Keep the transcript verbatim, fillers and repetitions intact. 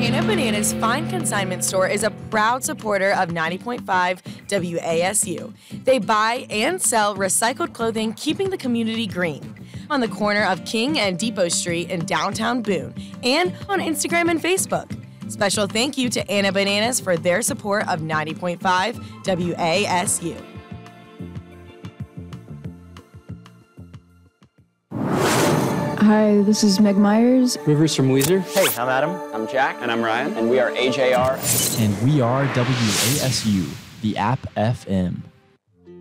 Anna Banana's Fine Consignment Store is a proud supporter of ninety point five W A S U. They buy and sell recycled clothing, keeping the community green. On the corner of King and Depot Street in downtown Boone, and on Instagram and Facebook. Special thank you to Anna Bananas for their support of ninety point five W A S U. Hi, this is Meg Myers. Rivers from Weezer. Hey, I'm Adam. I'm Jack. And I'm Ryan. And we are A J R. And we are W A S U, the App F M.